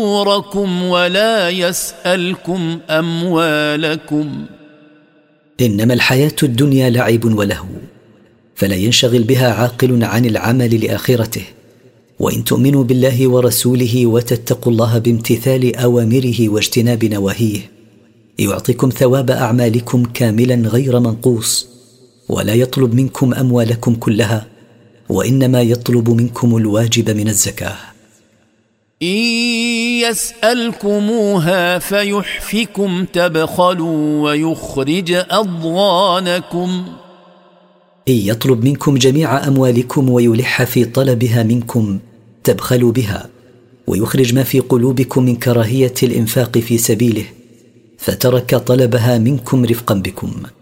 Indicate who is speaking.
Speaker 1: أجوركم ولا يسألكم أموالكم.
Speaker 2: إنما الحياة الدنيا لعب ولهو، فلا ينشغل بها عاقل عن العمل لآخرته. وإن تؤمنوا بالله ورسوله وتتقوا الله بامتثال أوامره واجتناب نواهيه يعطيكم ثواب أعمالكم كاملا غير منقوص، ولا يطلب منكم أموالكم كلها، وإنما يطلب منكم الواجب من الزكاة.
Speaker 1: إن يسألكموها فيحفكم تبخلوا ويخرج أضغانكم.
Speaker 2: إن يطلب منكم جميع أموالكم ويلح في طلبها منكم تبخلوا بها، ويخرج ما في قلوبكم من كراهية الإنفاق في سبيله، فترك طلبها منكم رفقا بكم.